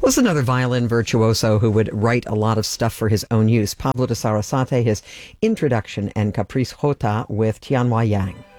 Was another violin virtuoso who would write a lot of stuff for his own use. Pablo de Sarasate, his Introduction and Caprice Jota with Tianhua Yang.